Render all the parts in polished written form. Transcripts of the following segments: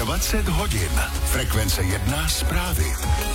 20 hodin. Frekvence 1 zprávy.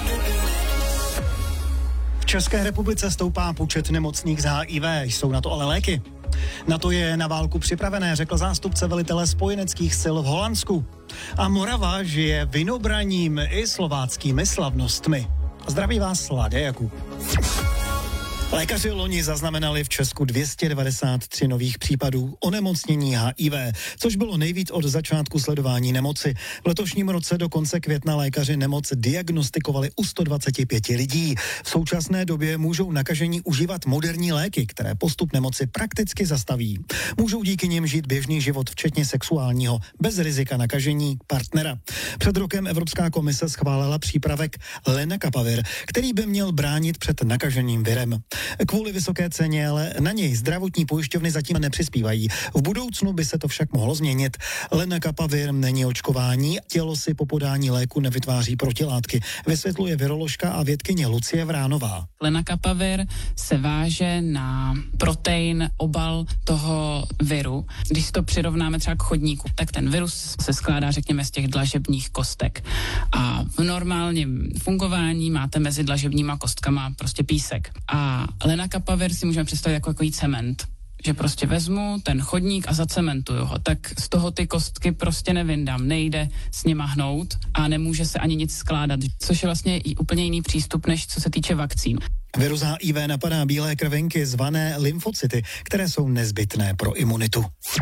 V České republice stoupá počet nemocných z HIV, jsou na to ale léky. Na to je na válku připravené, řekl zástupce velitele spojeneckých sil v Holandsku. A Morava žije vinobraním i slováckými slavnostmi. Zdraví vás, Láďa Jakub. Lékaři loni zaznamenali v Česku 293 nových případů onemocnění HIV, což bylo nejvíc od začátku sledování nemoci. V letošním roce do konce května lékaři nemoc diagnostikovali u 125 lidí. V současné době můžou nakažení užívat moderní léky, které postup nemoci prakticky zastaví. Můžou díky nim žít běžný život, včetně sexuálního, bez rizika nakažení partnera. Před rokem Evropská komise schválila přípravek Lenacapavir, který by měl bránit před nakažením virem. Kvůli vysoké ceně ale na něj zdravotní pojišťovny zatím nepřispívají. V budoucnu by se to však mohlo změnit. Lenacapavir není očkování, tělo si po podání léku nevytváří protilátky, vysvětluje viroložka a vědkyně Lucie Vránová. Lenacapavir se váže na protein, obal toho viru. Když si to přirovnáme třeba k chodníku, tak ten virus se skládá, řekněme, z těch dlažebních kostek. A v normálním fungování máte mezi dlažebníma kostkama prostě písek. A Lenacapavir si můžeme představit jako cement. Že prostě vezmu ten chodník a zacementuju ho, tak z toho ty kostky prostě nevyndám, nejde s nima hnout a nemůže se ani nic skládat, což je vlastně úplně jiný přístup, než co se týče vakcín. Virus HIV napadá bílé krvinky zvané lymfocyty, které jsou nezbytné pro imunitu.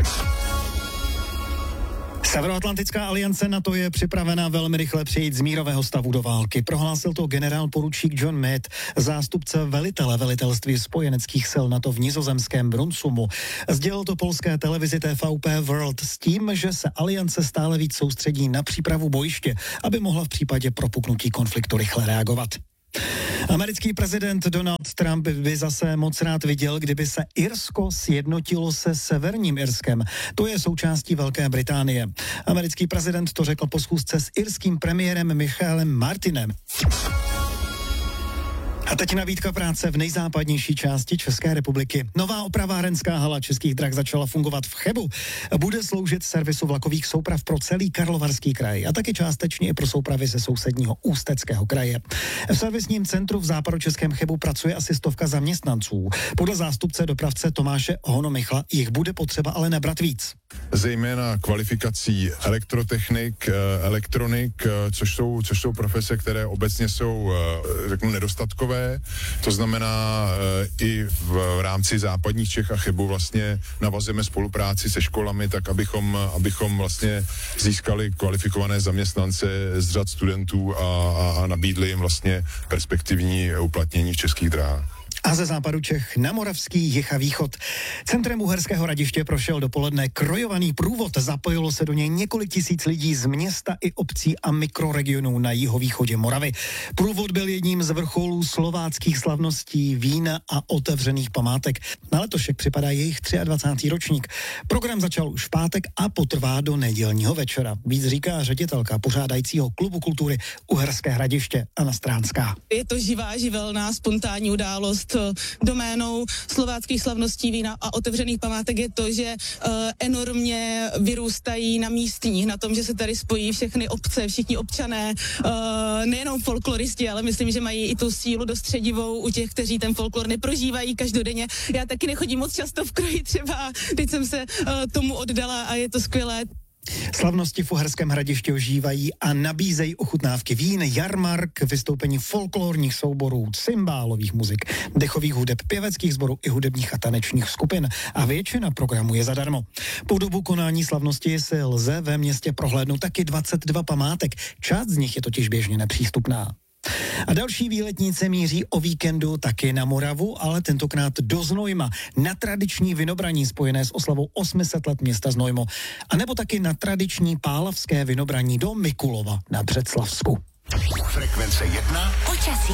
Severoatlantická aliance NATO je připravena velmi rychle přejít z mírového stavu do války. Prohlásil to generál poručík John Meade, zástupce velitelství spojeneckých sil NATO v nizozemském Brunsumu. Sdělil to polské televizi TVP World s tím, že se aliance stále víc soustředí na přípravu bojiště, aby mohla v případě propuknutí konfliktu rychle reagovat. Americký prezident Donald Trump by zase moc rád viděl, kdyby se Irsko sjednotilo se Severním Irskem. To je součástí Velké Británie. Americký prezident to řekl po schůzce s irským premiérem Michaelem Martinem. A teď nabídka práce v nejzápadnější části České republiky. Nová opravárenská hala Českých drah začala fungovat v Chebu. Bude sloužit servisu vlakových souprav pro celý Karlovarský kraj a taky částečně i pro soupravy ze sousedního Ústeckého kraje. V servisním centru v západočeském Chebu pracuje asi 100 zaměstnanců. Podle zástupce dopravce Tomáše Honomichla jich bude potřeba ale nabrat víc. Zejména kvalifikací elektrotechnik, elektronik, což jsou profese, které obecně jsou, řeknu, nedostatkové. To znamená, i v rámci západních Čech a Chebu vlastně navazujeme spolupráci se školami, tak abychom vlastně získali kvalifikované zaměstnance z řad studentů a nabídli jim vlastně perspektivní uplatnění v Českých drahách. A ze západu Čech na moravský jih a východ. Centrem Uherského Hradiště prošel dopoledne krojovaný průvod. Zapojilo se do něj několik tisíc lidí z města i obcí a mikroregionů na jihovýchodě Moravy. Průvod byl jedním z vrcholů slováckých slavností vína a otevřených památek. Na letošek připadá jejich 23. ročník. Program začal už v pátek a potrvá do nedělního večera. Víc říká ředitelka pořádajícího klubu kultury Uherské Hradiště Anna Stránská. Je to živá, živelná, spontánní událost. Doménou slováckých slavností vína a otevřených památek je to, že enormně vyrůstají na místních, na tom, že se tady spojí všechny obce, všichni občané, nejenom folkloristi, ale myslím, že mají i tu sílu dost středivou u těch, kteří ten folklor neprožívají každodenně. Já taky nechodím moc často v kroji třeba, teď jsem se tomu oddala a je to skvělé. Slavnosti v Uherském Hradišti ožívají a nabízejí ochutnávky vín, jarmark, vystoupení folklorních souborů, cymbálových muzik, dechových hudeb, pěveckých sborů i hudebních a tanečních skupin. A většina programu je zadarmo. Po dobu konání slavnosti si lze ve městě prohlédnout taky 22 památek. Část z nich je totiž běžně nepřístupná. A další výletníci míří o víkendu taky na Moravu, ale tentokrát do Znojma, na tradiční vinobraní spojené s oslavou 800 let města Znojmo, a nebo taky na tradiční pálavské vinobraní do Mikulova na Břeclavsku. Frekvence 1. Počasí.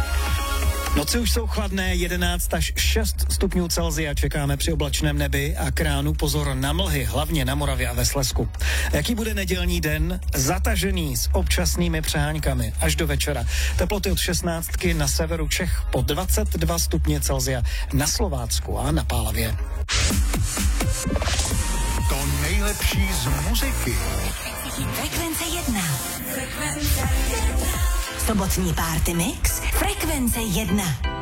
Noci už jsou chladné, 11 až 6 stupňů Celsia čekáme při oblačném nebi a kránu pozor na mlhy, hlavně na Moravě a ve Slezsku. Jaký bude nedělní den? Zatažený s občasnými přeháňkami až do večera. Teploty od 16 na severu Čech po 22 stupně Celsia na Slovácku a na Pálavě. To nejlepší nejlepší z muziky. Frekvence 1. Sobotní party mix Frekvence 1.